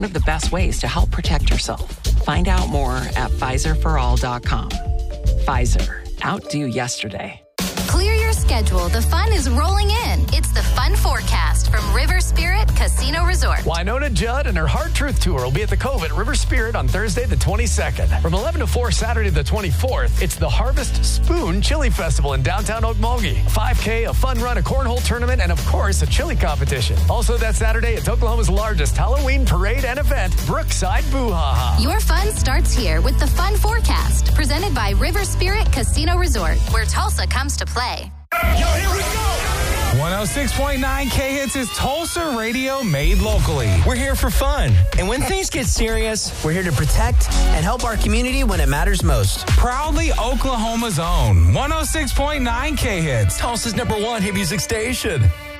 one of the best ways to help protect yourself. Find out more at PfizerForAll.com. Pfizer. Outdo yesterday. Clear your schedule. The fun is rolling in. It's the Fun Forecast from River Spirit Casino Resort. Wynonna Judd and her Hard Truth Tour will be at the Cove at River Spirit on Thursday the 22nd. From 11 to 4 Saturday the 24th, it's the Harvest Spoon Chili Festival in downtown Okmulgee. 5K, a fun run, a cornhole tournament, and of course, a chili competition. Also that Saturday, it's Oklahoma's largest Halloween parade and event, Brookside Boo-Ha-Ha. Your fun starts here with the Fun Forecast, presented by River Spirit Casino Resort, where Tulsa comes to play. Yo, here we go! 106.9 K-Hits is Tulsa radio made locally. We're here for fun. And when things get serious, we're here to protect and help our community when it matters most. Proudly Oklahoma's own 106.9 K-Hits. Tulsa's #1 hit music station.